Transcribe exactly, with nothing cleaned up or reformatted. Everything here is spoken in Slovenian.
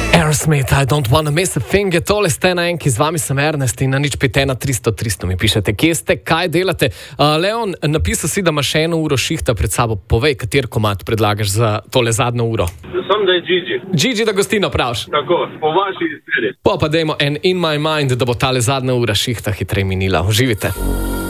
Aerosmith, I don't wanna miss a thing, je tole ste na enki, z vami sem Ernest in na nič pet ena tristo tristo mi pišete, kje ste, kaj delate. Uh, Leon, napisal si, da imaš še eno uro šihta pred sabo, povej, kater komad predlagaš za tole zadnjo uro. Sam da je Gigi. Gigi da gostino pravš. Tako, po vaši izbiri. Po pa dejmo en In My Mind, da bo tale zadnja ura šihta hitrej minila. Uživite.